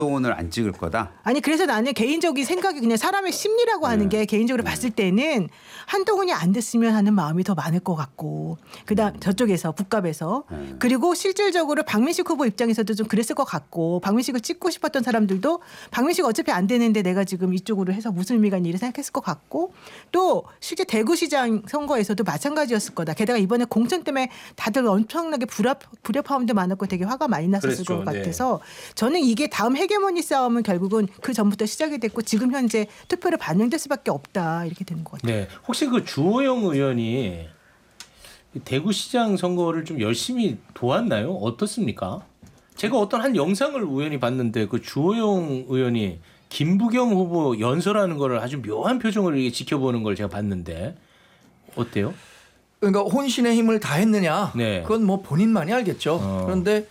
한동훈을 안 찍을 거다. 아니 그래서 나는 개인적인 생각이 그냥 사람의 심리라고 하는 게 개인적으로 봤을 때는 한동훈이 안 됐으면 하는 마음이 더 많을 것 같고 그다음 저쪽에서 북갑에서 그리고 실질적으로 박민식 후보 입장에서도 좀 그랬을 것 같고 박민식을 찍고 싶었던 사람들도 박민식 어차피 안 되는데 내가 지금 이쪽으로 해서 무슨 의미가 있니 이렇게 생각했을 것 같고 또 실제 대구시장 선거에서도 마찬가지였을 거다. 게다가 이번에 공천 때문에 다들 엄청나게 불협화음도 많았고 되게 화가 많이 났었을 것 같아서 저는 이게 다음 헤게모니 싸움은 결국은 그 전부터 시작이 됐고 지금 현재 투표로 반영될 수밖에 없다 이렇게 되는 것 같아요. 네, 혹시 그 주호영 의원이 대구시장 선거를 좀 열심히 도왔나요? 어떻습니까? 제가 어떤 한 영상을 우연히 봤는데 그 주호영 의원이 김부겸 후보 연설하는 거를 아주 묘한 표정을 이렇게 지켜보는 걸 제가 봤는데 어때요? 그러니까 혼신의 힘을 다했느냐? 네. 그건 뭐 본인만이 알겠죠. 그런데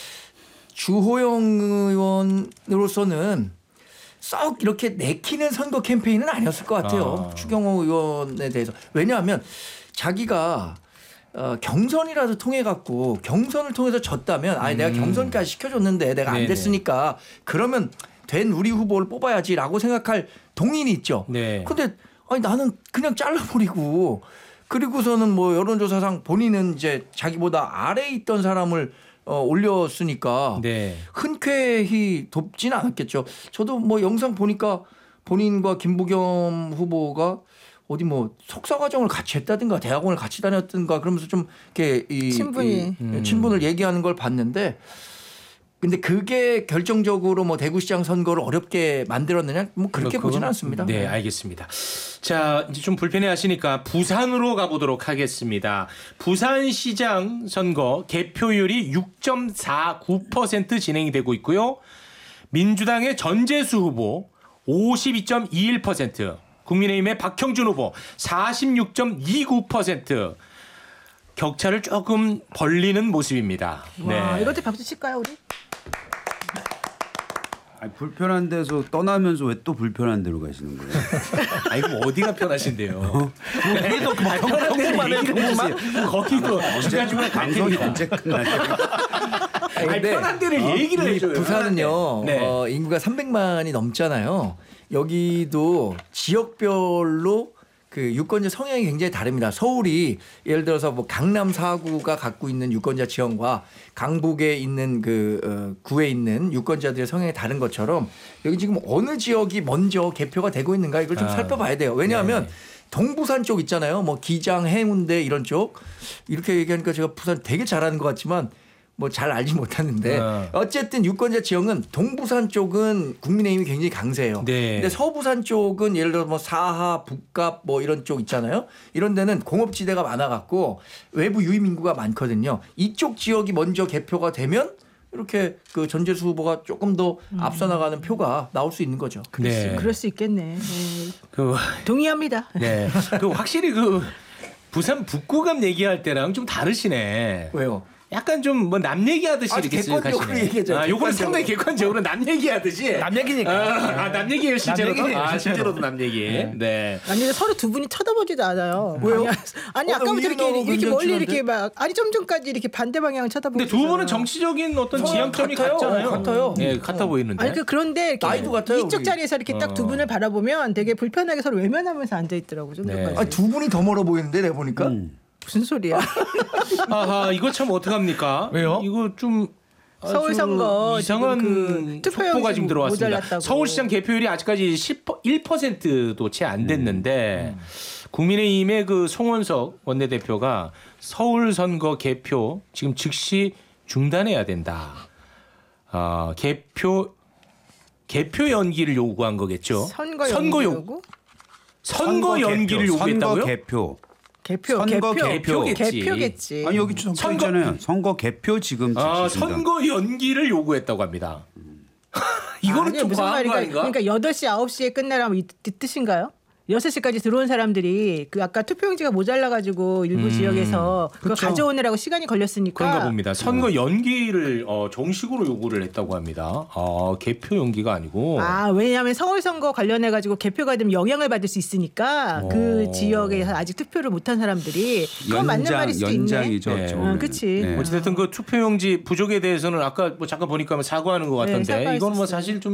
주호영 의원으로서는 썩 이렇게 내키는 선거 캠페인은 아니었을 것 같아요. 추경호 의원에 대해서. 왜냐하면 자기가 경선이라도 통해 갖고 경선을 통해서 졌다면 아니 내가 경선까지 시켜줬는데 내가 안 됐으니까 그러면 된 우리 후보를 뽑아야지라고 생각할 동인이 있죠. 그런데 아니 나는 그냥 잘라버리고 그리고서는 뭐 여론조사상 본인은 이제 자기보다 아래에 있던 사람을 올렸으니까 흔쾌히 돕지는 않았겠죠. 저도 뭐 영상 보니까 본인과 김부겸 후보가 어디 뭐 석사 과정을 같이 했다든가 대학원을 같이 다녔든가 그러면서 좀 이렇게 친분을 얘기하는 걸 봤는데 근데 그게 결정적으로 뭐 대구시장 선거를 어렵게 만들었느냐 뭐 그렇게 보지는 않습니다. 네, 알겠습니다. 자, 이제 좀 불편해 하시니까 부산으로 가보도록 하겠습니다. 부산시장 선거 개표율이 6.49% 진행이 되고 있고요. 민주당의 전재수 후보 52.21%, 국민의힘의 박형준 후보 46.29%. 격차를 조금 벌리는 모습입니다. 와, 이것도 박수 칠까요 우리? 아니, 불편한 데서 떠나면서 왜 또 불편한 데로 가시는 거예요? 아이 그럼 어디가 편하신데요? 그래도 편한 데는 얘기를 해주세요. 거기도 중간중간 방송이 언제 끝나죠? 아니 편한 데를 얘기를 해줘요. 부산은요 인구가 300만이 넘잖아요. 여기도 지역별로 그 유권자 성향이 굉장히 다릅니다. 서울이 예를 들어서 뭐 강남 4구가 갖고 있는 유권자 지형과 강북에 있는 그 구에 있는 유권자들의 성향이 다른 것처럼 여기 지금 어느 지역이 먼저 개표가 되고 있는가 이걸 좀 살펴봐야 돼요. 왜냐하면 동부산 쪽 있잖아요. 뭐 기장, 해운대 이런 쪽 이렇게 얘기하니까 제가 부산 되게 잘하는 것 같지만 뭐 잘 알지 못하는데 어쨌든 유권자 지형은 동부산 쪽은 국민의힘이 굉장히 강세예요. 근데 서부산 쪽은 예를 들어 뭐 사하, 북갑 뭐 이런 쪽 있잖아요. 이런 데는 공업지대가 많아갖고 외부 유입 인구가 많거든요. 이쪽 지역이 먼저 개표가 되면 이렇게 그 전재수 후보가 조금 더 앞서 나가는 표가 나올 수 있는 거죠. 그럴 수 있겠네. 동의합니다. 네, 그 확실히 그 부산 북구감 얘기할 때랑 좀 다르시네. 왜요? 약간 좀 뭐 남 얘기하듯이 이렇게 생각하시네. 요거는 상당히 객관적으로 남 얘기하듯이. 남 얘기니까. 남 얘기예요 실제로도. 실제로도 남 얘기. 네. 아니 서로 두 분이 쳐다보지도 않아요. 왜요? 아니 아까부터 이렇게 멀리 이렇게 막 아니 좀 전까지 이렇게 반대 방향을 쳐다보고. 근데 두 분은 정치적인 어떤 지향점이 같잖아요. 같아요. 네, 같아 보이는데. 아니 그런데 이렇게 나이도 같아요. 이쪽 자리에서 이렇게 딱 두 분을 바라보면 되게 불편하게 서로 외면하면서 앉아 있더라고 좀 전까지. 아니, 두 분이 더 멀어 보이는데 내가 보니까. 무슨 소리야? 아하, 이거 참 어떡합니까? 왜요? 이거 좀 서울 선거 이상한 그 속보가 지금 들어왔습니다. 모자랐다고. 서울시장 개표율이 아직까지 1%도 채 안 됐는데 국민의힘의 그 송원석 원내대표가 서울 선거 개표 지금 즉시 중단해야 된다. 개표 연기를 요구한 거겠죠. 선거 연기라고? 선거 연기를 요구했다고요? 선거 개표겠지. 아니 여기 선거 있잖아요. 선거 개표 지금 선거 연기를 요구했다고 합니다. 이거는 좀 과한 거 아닌가? 그러니까 8시 9시에 끝내라면 이 뜻인가요? 6시까지 들어온 사람들이 그 아까 투표용지가 모자라가지고 일부 지역에서 그거 그렇죠. 가져오느라고 시간이 걸렸으니까. 그런가 봅니다. 선거 연기를 정식으로 요구를 했다고 합니다. 개표 연기가 아니고. 왜냐하면 서울선거 관련해가지고 개표가 되면 영향을 받을 수 있으니까 그 지역에서 아직 투표를 못한 사람들이 그건 맞는 말일 수도 있네. 연장이죠. 네. 그치. 어쨌든 그 투표용지 부족에 대해서는 아까 뭐 잠깐 보니까 사과하는 것 같던데 네, 이건 뭐 사과했었어요. 사실 좀